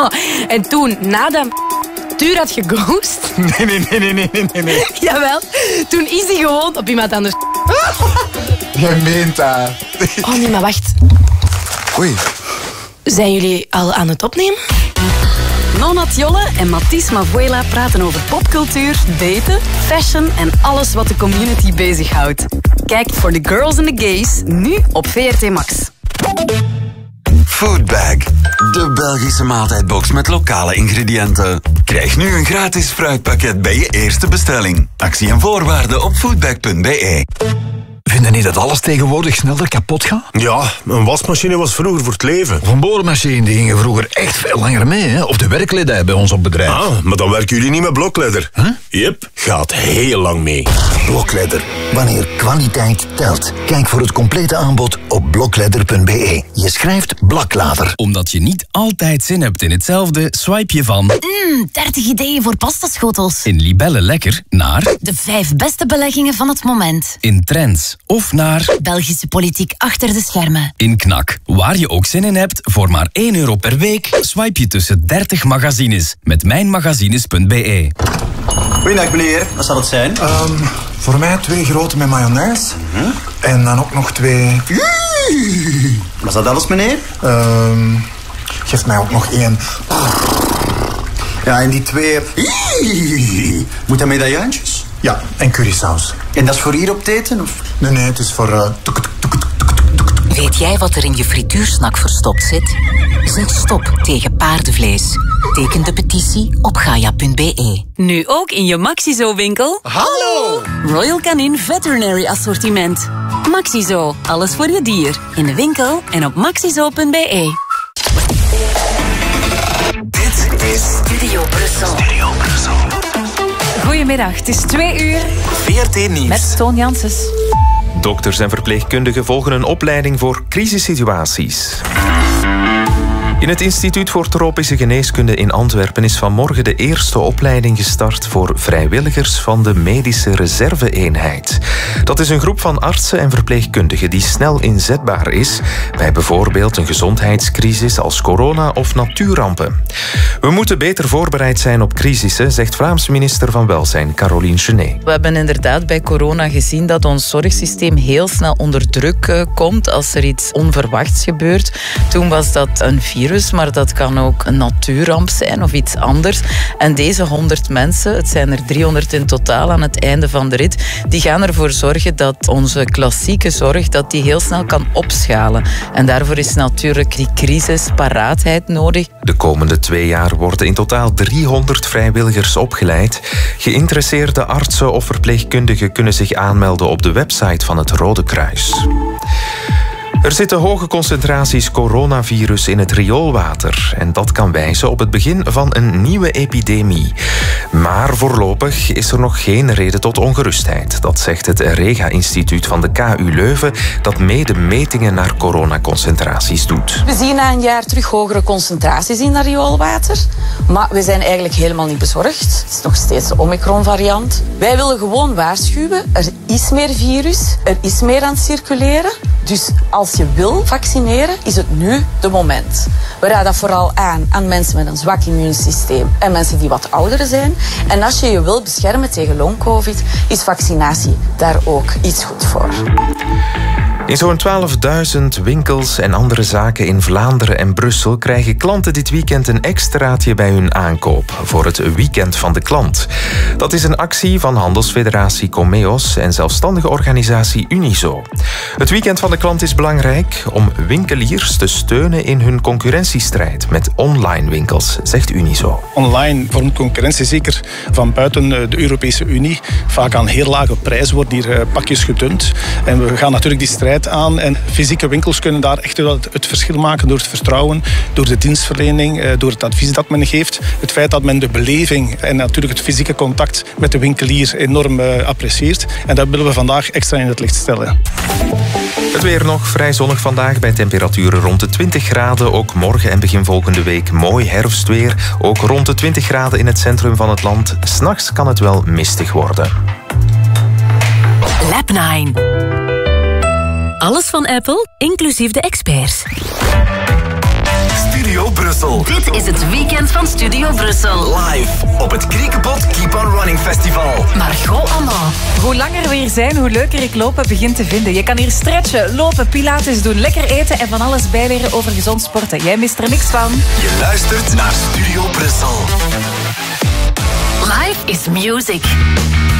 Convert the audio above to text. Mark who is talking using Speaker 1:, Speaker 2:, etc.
Speaker 1: En toen, nadat Tuur had geghost...
Speaker 2: Nee.
Speaker 1: Jawel, toen is hij gewoon op iemand anders...
Speaker 2: Jij meent dat.
Speaker 1: Oh nee, maar wacht.
Speaker 2: Oei.
Speaker 1: Zijn jullie al aan het opnemen?
Speaker 3: Nonat Jolle en Mathies Mavuela praten over popcultuur, daten, fashion en alles wat de community bezighoudt. Kijk voor The Girls and the Gays nu op VRT Max.
Speaker 4: Foodbag, de Belgische maaltijdbox met lokale ingrediënten. Krijg nu een gratis fruitpakket bij je eerste bestelling. Actie en voorwaarden op foodbag.be.
Speaker 5: Vinden niet dat alles tegenwoordig sneller kapot gaat?
Speaker 6: Ja, een wasmachine was vroeger voor het leven.
Speaker 5: Of een boormachine, die gingen vroeger echt veel langer mee, hè? Of de werkledij bij ons op bedrijf.
Speaker 6: Ah, maar dan werken jullie niet met blokledder.
Speaker 5: Huh?
Speaker 6: Yep, gaat heel lang mee.
Speaker 7: Blokledder. Wanneer kwaliteit telt. Kijk voor het complete aanbod op blokledder.be. Je schrijft Blaklader.
Speaker 8: Omdat je niet altijd zin hebt in hetzelfde, swipe je van
Speaker 3: 30 ideeën voor pastaschotels.
Speaker 8: in Libelle Lekker naar
Speaker 3: De 5 beste beleggingen van het moment.
Speaker 8: in Trends of naar
Speaker 3: Belgische politiek achter de schermen.
Speaker 8: in Knak. Waar je ook zin in hebt, voor maar €1 per week, swipe je tussen 30 magazines met mijnmagazines.be.
Speaker 9: Goedendag meneer, wat zal het zijn?
Speaker 2: Voor mij 2 grote met mayonaise. En dan ook nog 2...
Speaker 9: Was dat alles meneer?
Speaker 2: Geef mij ook nog 1.
Speaker 9: Ja, en die 2... Moet dat medaillantjes?
Speaker 2: Ja, en currysaus.
Speaker 9: En dat is voor hier op het eten? Of?
Speaker 2: Nee, het is voor...
Speaker 10: Weet jij wat er in je frituursnak verstopt zit? Zeg stop tegen paardenvlees. Teken de petitie op gaia.be.
Speaker 3: Nu ook in je Maxizo-winkel.
Speaker 2: Hallo!
Speaker 3: Royal Canin Veterinary Assortiment. Maxizo, alles voor je dier. In de winkel en op maxizo.be.
Speaker 10: Dit is Studio Brussel.
Speaker 3: Goedemiddag, het is 2 uur.
Speaker 4: VRT Nieuws.
Speaker 3: Met Toon Janssens.
Speaker 11: Dokters en verpleegkundigen volgen een opleiding voor crisissituaties. In het Instituut voor Tropische Geneeskunde in Antwerpen is vanmorgen de eerste opleiding gestart voor vrijwilligers van de Medische Reserve-eenheid. Dat is een groep van artsen en verpleegkundigen die snel inzetbaar is bij bijvoorbeeld een gezondheidscrisis als corona of natuurrampen. We moeten beter voorbereid zijn op crisissen, zegt Vlaams minister van Welzijn Caroline Genet.
Speaker 12: We hebben inderdaad bij corona gezien dat ons zorgsysteem heel snel onder druk komt als er iets onverwachts gebeurt. Toen was dat een virus, maar dat kan ook een natuurramp zijn of iets anders. En deze 100 mensen, het zijn er 300 in totaal aan het einde van de rit, die gaan ervoor zorgen dat onze klassieke zorg dat die heel snel kan opschalen. En daarvoor is natuurlijk die crisisparaatheid nodig.
Speaker 11: De komende 2 jaar worden in totaal 300 vrijwilligers opgeleid. Geïnteresseerde artsen of verpleegkundigen kunnen zich aanmelden op de website van het Rode Kruis. Er zitten hoge concentraties coronavirus in het rioolwater en dat kan wijzen op het begin van een nieuwe epidemie. Maar voorlopig is er nog geen reden tot ongerustheid. Dat zegt het Rega-instituut van de KU Leuven dat mede metingen naar coronaconcentraties doet.
Speaker 13: We zien na een jaar terug hogere concentraties in dat rioolwater, maar we zijn eigenlijk helemaal niet bezorgd. Het is nog steeds de Omicron-variant. Wij willen gewoon waarschuwen, er is meer virus, er is meer aan het circuleren. Dus als je wil vaccineren, is het nu de moment. We raden dat vooral aan mensen met een zwak immuunsysteem en mensen die wat ouder zijn. En als je je wil beschermen tegen long-covid, is vaccinatie daar ook iets goed voor.
Speaker 11: In zo'n 12.000 winkels en andere zaken in Vlaanderen en Brussel krijgen klanten dit weekend een extraatje bij hun aankoop voor het Weekend van de Klant. Dat is een actie van Handelsfederatie Comeos en zelfstandige organisatie Unizo. Het Weekend van de Klant is belangrijk om winkeliers te steunen in hun concurrentiestrijd met online winkels, zegt Unizo.
Speaker 14: Online vormt concurrentie zeker van buiten de Europese Unie. Vaak aan heel lage prijzen worden hier pakjes gedumpt. En we gaan natuurlijk die strijd aan. En fysieke winkels kunnen daar echt wel het verschil maken door het vertrouwen, door de dienstverlening, door het advies dat men geeft. Het feit dat men de beleving en natuurlijk het fysieke contact met de winkelier enorm apprecieert. En dat willen we vandaag extra in het licht stellen.
Speaker 11: Het weer nog vrij zonnig vandaag bij temperaturen rond de 20 graden. Ook morgen en begin volgende week mooi herfstweer. Ook rond de 20 graden in het centrum van het land. 's Nachts kan het wel mistig worden.
Speaker 3: Lab 9. Alles van Apple, inclusief de experts.
Speaker 4: Studio Brussel.
Speaker 3: Dit is het weekend van Studio Brussel.
Speaker 4: Live op het Kriekepot Keep on Running Festival.
Speaker 3: Margot Amand.
Speaker 15: Hoe langer we hier zijn, hoe leuker ik lopen begin te vinden. Je kan hier stretchen, lopen, pilates doen, lekker eten en van alles bijleren over gezond sporten. Jij mist er niks van.
Speaker 4: Je luistert naar Studio Brussel.
Speaker 3: Life is music.